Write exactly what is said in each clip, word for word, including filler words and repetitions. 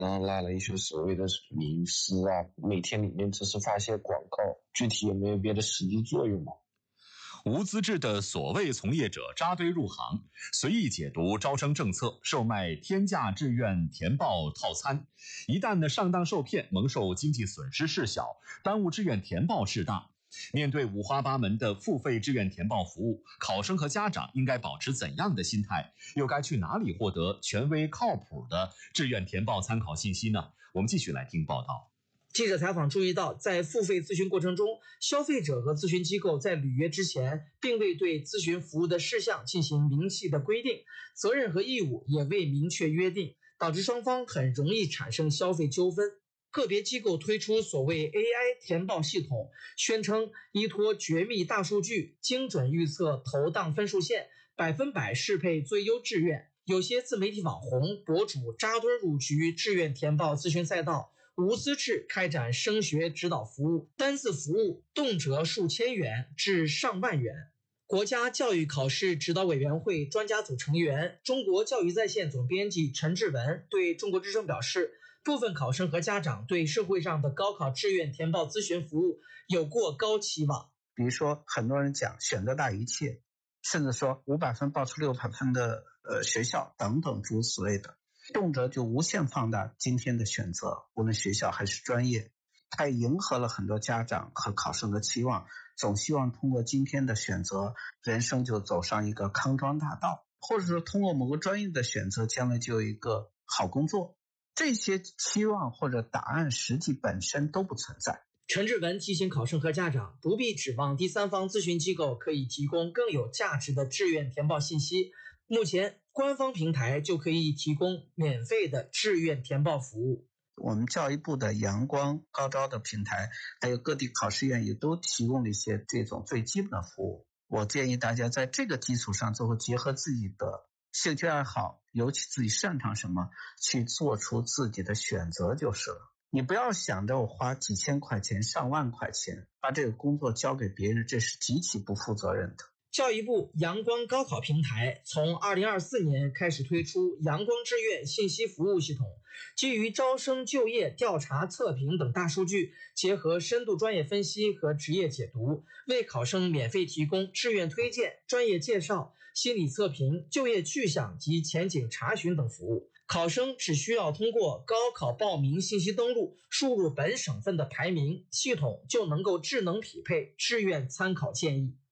然后拉了一些所谓的名师啊，每天里面只是发些广告，具体有没有别的实际作用吗？ 无资质的所谓从业者扎堆入行，随意解读招生政策，售卖天价志愿填报套餐，一旦呢上当受骗，蒙受经济损失事小，耽误志愿填报事大。面对五花八门的付费志愿填报服务，考生和家长应该保持怎样的心态？又该去哪里获得权威靠谱的志愿填报参考信息呢？我们继续来听报道。 记者采访注意到，在付费咨询过程中，消费者和咨询机构在履约之前并未对咨询服务的事项进行明细的规定，责任和义务也未明确约定，导致双方很容易产生消费纠纷。个别机构推出所谓 A I 填报系统，宣称依托绝密大数据，精准预测投档分数线，百分百适配最优志愿。有些自媒体网红博主扎堆入局志愿填报咨询赛道，无资质开展升学指导服务，单次服务动辄数千元至上万元。国家教育考试指导委员会专家组成员、中国教育在线总编辑陈志文对中国之声表示，部分考生和家长对社会上的高考志愿填报咨询服务有过高期望。 比如说，很多人讲选择大于一切，甚至说五百分报出六百分的呃学校等等诸如此类的，动辄就无限放大今天的选择，无论学校还是专业。它也迎合了很多家长和考生的期望，总希望通过今天的选择，人生就走上一个康庄大道，或者说通过某个专业的选择，将来就有一个好工作。这些期望或者答案实际本身都不存在。 陈志文提醒考生和家长，不必指望第三方咨询机构可以提供更有价值的志愿填报信息，目前官方平台就可以提供免费的志愿填报服务。 我们教育部的阳光高招的平台，还有各地考试院也都提供了一些这种最基本的服务。我建议大家在这个基础上，最后结合自己的兴趣爱好，尤其自己擅长什么，去做出自己的选择就是了。你不要想着我花几千块钱上万块钱把这个工作交给别人，这是极其不负责任的。 教育部阳光高考平台从二零二四年开始推出阳光志愿信息服务系统，基于招生、就业、调查、测评等大数据，结合深度专业分析和职业解读，为考生免费提供志愿推荐、专业介绍、心理测评、就业去向及前景查询等服务。考生只需要通过高考报名信息登录，输入本省份的排名，系统就能够智能匹配志愿参考建议。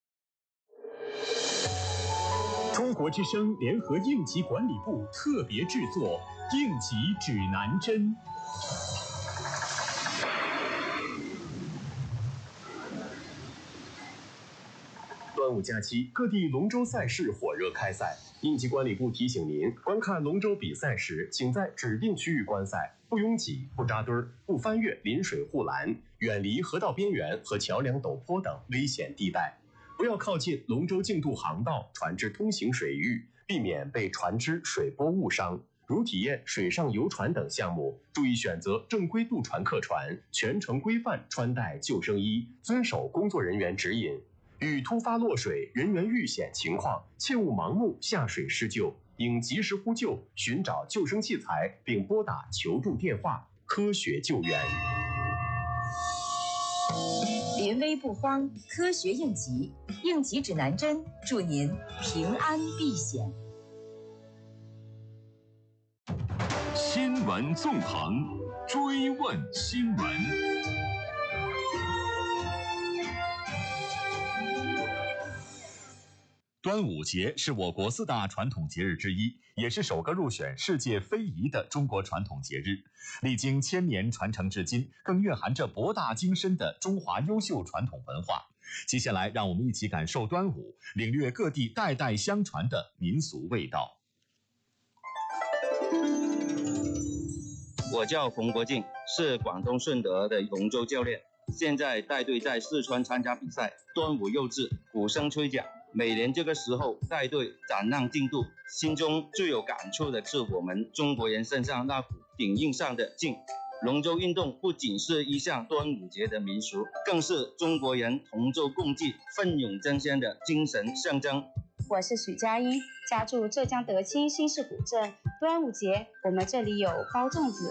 中国之声联合应急管理部特别制作应急指南针。端午假期，各地龙舟赛事火热开赛。应急管理部提醒您，观看龙舟比赛时，请在指定区域观赛，不拥挤、不扎堆、不翻越临水护栏，远离河道边缘和桥梁陡坡等危险地带。不要靠近龙舟竞渡航道、船只通行水域，避免被船只、水波误伤。如体验水上游船等项目，注意选择正规渡船客船，全程规范穿戴救生衣，遵守工作人员指引。遇突发落水、人员遇险情况，切勿盲目下水施救，应及时呼救，寻找救生器材，并拨打求助电话，科学救援。 临危不慌，科学应急，应急指南针，祝您平安避险。 新闻纵横，追问新闻。 端午节是我国四大传统节日之一，也是首个入选世界非遗的中国传统节日。历经千年传承至今，更蕴含着博大精深的中华优秀传统文化。接下来，让我们一起感受端午，领略各地代代相传的民俗味道。 我叫冯国敬，是广东顺德的龙舟教练，现在带队在四川参加比赛。端午又至，鼓声吹响，每年这个时候带队展浪竞渡，心中最有感触的是我们中国人身上那股顶硬上的劲。龙舟运动不仅是一项端午节的民俗，更是中国人同舟共济、奋勇争先的精神象征。 我是许佳音，家住浙江德清新市古镇。端午节，我们这里有包粽子、